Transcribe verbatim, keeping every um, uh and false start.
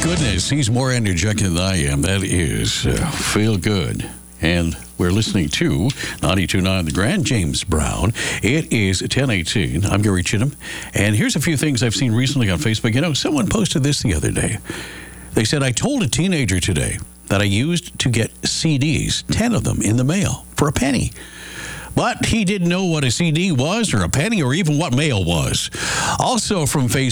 Goodness, he's more energetic than I am. That is uh, Feel Good. And we're listening to ninety-two point nine The Grand, James Brown. It is ten eighteen. I'm Gary Chittum. And here's a few things I've seen recently on Facebook. You know, someone posted this the other day. They said, I told a teenager today that I used to get C Ds, ten of them, in the mail for a penny. But he didn't know what a C D was or a penny or even what mail was. Also from Facebook.